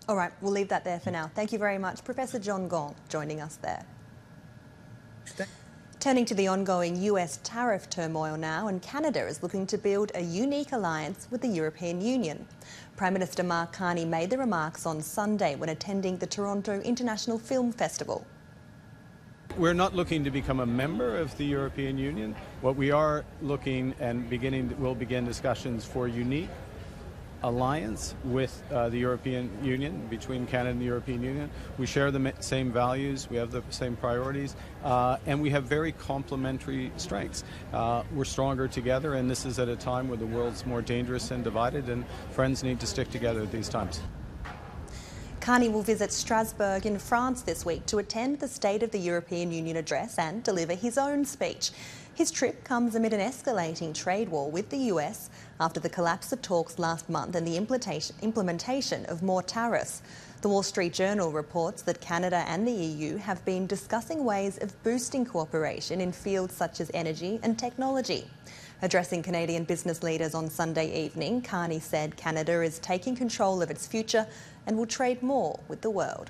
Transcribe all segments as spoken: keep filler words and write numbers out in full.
All right, we'll leave that there for now. Thank you very much. Professor John Gong joining us there. Turning to the ongoing U S tariff turmoil now, and Canada is looking to build a unique alliance with the European Union. Prime Minister Mark Carney made the remarks on Sunday when attending the Toronto International Film Festival. We're not looking to become a member of the European Union. What we are looking and beginning, we'll begin discussions for unique alliance with uh, the European Union, between Canada and the European Union. We share the same values, we have the same priorities, uh, and we have very complementary strengths. Uh, we're stronger together, and this is at a time where the world's more dangerous and divided, and friends need to stick together at these times. Carney will visit Strasbourg in France this week to attend the State of the European Union address and deliver his own speech. His trip comes amid an escalating trade war with the U S after the collapse of talks last month and the implementation of more tariffs. The Wall Street Journal reports that Canada and the E U have been discussing ways of boosting cooperation in fields such as energy and technology. Addressing Canadian business leaders on Sunday evening, Carney said Canada is taking control of its future and will trade more with the world.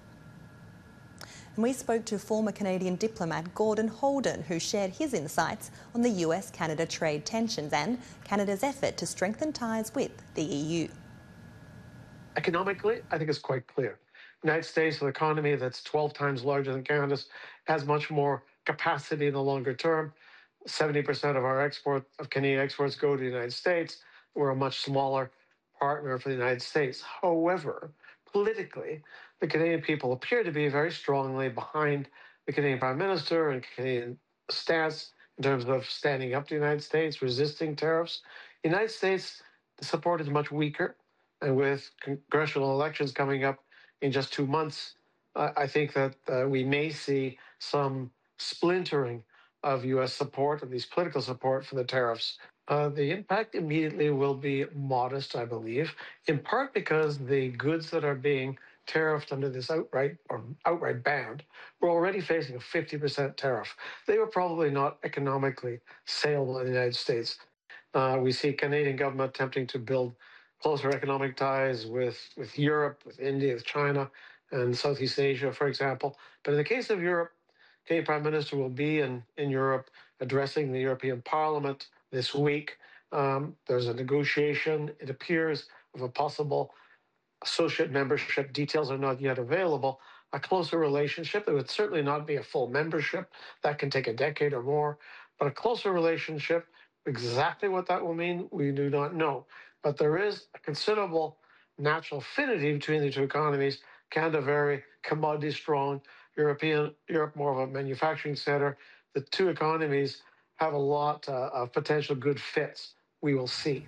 And we spoke to former Canadian diplomat Gordon Holden, who shared his insights on the U S Canada trade tensions and Canada's effort to strengthen ties with the E U. Economically, I think it's quite clear. The United States, with an economy that's twelve times larger than Canada's, has much more capacity in the longer term. seventy percent of our export, of Canadian exports go to the United States. We're a much smaller partner for the United States. However, politically, the Canadian people appear to be very strongly behind the Canadian Prime Minister and Canadian stance in terms of standing up to the United States, resisting tariffs. The United States, the support is much weaker, and with congressional elections coming up in just two months, uh, I think that uh, we may see some splintering of U S support, of these political support for the tariffs. Uh, the impact immediately will be modest, I believe, in part because the goods that are being tariffed under this outright or outright banned were already facing a fifty percent tariff. They were probably not economically saleable in the United States. Uh, we see Canadian government attempting to build closer economic ties with, with Europe, with India, with China, and Southeast Asia, for example. But in the case of Europe, Canadian Prime Minister will be in, in Europe addressing the European Parliament this week. Um, there's a negotiation, it appears, of a possible associate membership. Details are not yet available. A closer relationship. It would certainly not be a full membership. That can take a decade or more. But a closer relationship, exactly what that will mean, we do not know. But there is a considerable natural affinity between the two economies. Canada very commodity strong, European, Europe more of a manufacturing center. The two economies have a lot uh, of potential good fits. We will see.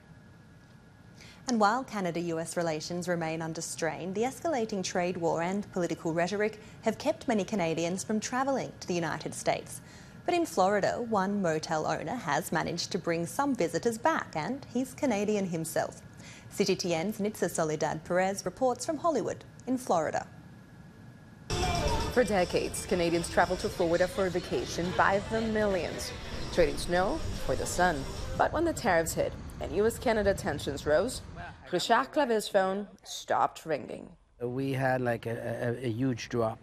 And while Canada-U S relations remain under strain, the escalating trade war and political rhetoric have kept many Canadians from travelling to the United States. But in Florida, one motel owner has managed to bring some visitors back, and he's Canadian himself. C G T N's Nitza Soledad Perez reports from Hollywood in Florida. For decades, Canadians travel to Florida for a vacation by the millions, trading snow for the sun. But when the tariffs hit and U S Canada tensions rose, Richard Clavet's phone stopped ringing. We had like a, a, a huge drop,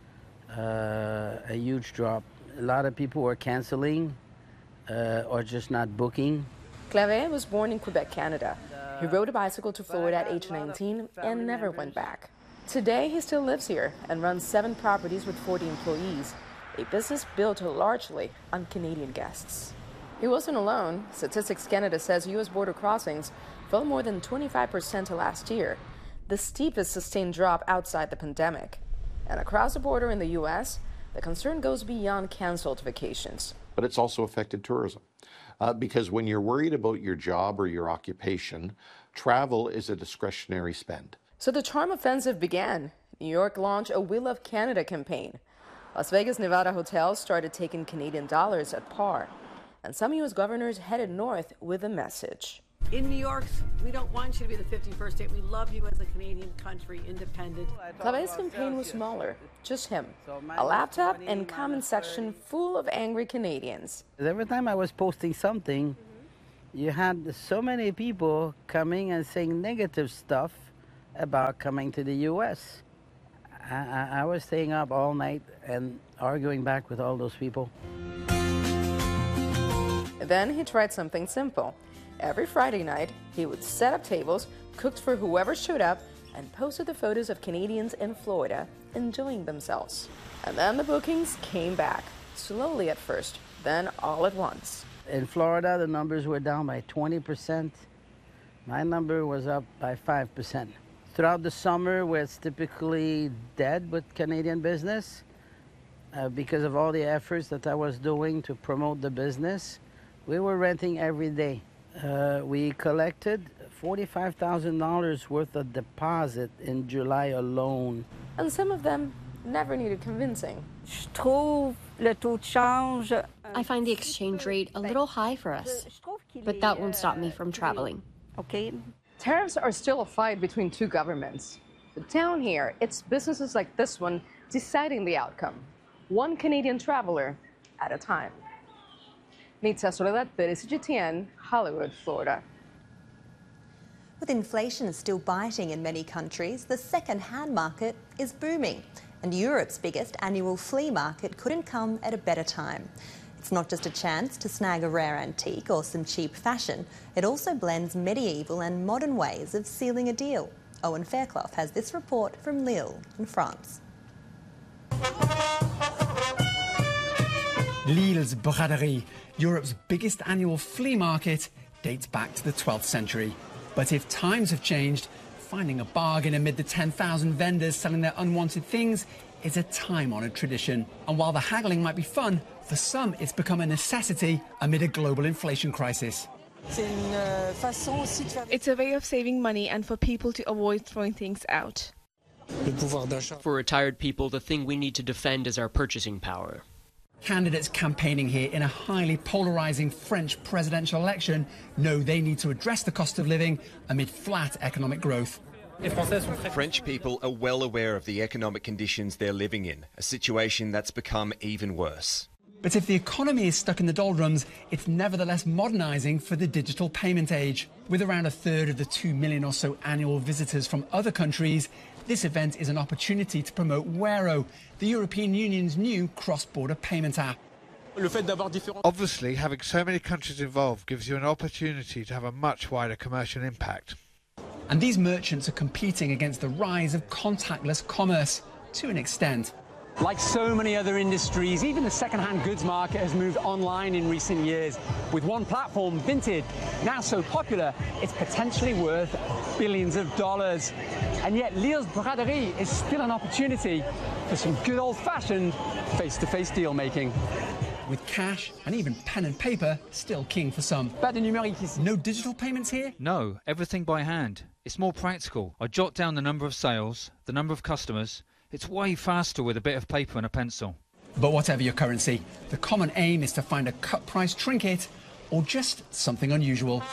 uh, a huge drop. A lot of people were canceling uh, or just not booking. Clavet was born in Quebec, Canada. He rode a bicycle to Florida at age nineteen and never went back. Today, he still lives here and runs seven properties with forty employees, a business built largely on Canadian guests. He wasn't alone. Statistics Canada says U S border crossings fell more than twenty-five percent last year, the steepest sustained drop outside the pandemic. And across the border in the U S, the concern goes beyond canceled vacations. But it's also affected tourism. Uh, because when you're worried about your job or your occupation, travel is a discretionary spend. So the charm offensive began. New York launched a We Love Canada campaign. Las Vegas, Nevada hotels started taking Canadian dollars at par. And some U S governors headed north with a message. In New York, we don't want you to be the fifty-first state. We love you as a Canadian country, independent. Clavet's campaign was smaller, just him, a laptop and comment section full of angry Canadians. Every time I was posting something, mm-hmm. you had so many people coming and saying negative stuff about coming to the U S. I, I, I was staying up all night and arguing back with all those people. Then he tried something simple. Every Friday night, he would set up tables, cooked for whoever showed up, and posted the photos of Canadians in Florida enjoying themselves. And then the bookings came back, slowly at first, then all at once. In Florida, the numbers were down by twenty percent. My number was up by five percent. Throughout the summer, where it's typically dead with Canadian business, uh, because of all the efforts that I was doing to promote the business, we were renting every day. Uh, we collected forty-five thousand dollars worth of deposit in July alone. And some of them never needed convincing. I find the exchange rate a little high for us, but that won't stop me from traveling. Okay. Tariffs are still a fight between two governments. But down here, it's businesses like this one deciding the outcome, one Canadian traveler at a time. Nitza Soledad Perez, G T N, Hollywood, Florida. With inflation still biting in many countries, the second-hand market is booming. And Europe's biggest annual flea market couldn't come at a better time. It's not just a chance to snag a rare antique or some cheap fashion. It also blends medieval and modern ways of sealing a deal. Owen Fairclough has this report from Lille in France. Lille's Braderie, Europe's biggest annual flea market, dates back to the twelfth century. But if times have changed, finding a bargain amid the ten thousand vendors selling their unwanted things is a time-honoured tradition. And while the haggling might be fun, for some it's become a necessity amid a global inflation crisis. It's a way of saving money and for people to avoid throwing things out. For retired people, the thing we need to defend is our purchasing power. Candidates campaigning here in a highly polarising French presidential election know they need to address the cost of living amid flat economic growth. French people are well aware of the economic conditions they're living in, a situation that's become even worse. But if the economy is stuck in the doldrums, it's nevertheless modernising for the digital payment age. With around a third of the two million or so annual visitors from other countries, this event is an opportunity to promote Wero, the European Union's new cross-border payment app. Obviously, having so many countries involved gives you an opportunity to have a much wider commercial impact. And these merchants are competing against the rise of contactless commerce, to an extent. Like so many other industries, even the second-hand goods market has moved online in recent years. With one platform, Vinted, now so popular, it's potentially worth billions of dollars. And yet Lille's Braderie is still an opportunity for some good old-fashioned face-to-face deal-making. With cash and even pen and paper still king for some. No digital payments here? No, everything by hand. It's more practical. I jot down the number of sales, the number of customers. It's way faster with a bit of paper and a pencil. But whatever your currency, the common aim is to find a cut-price trinket or just something unusual.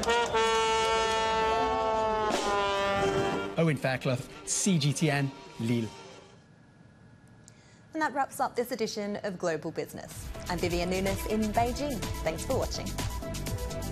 Owen Fairclough, C G T N, Lille. And that wraps up this edition of Global Business. I'm Vivian Nunes in Beijing. Thanks for watching.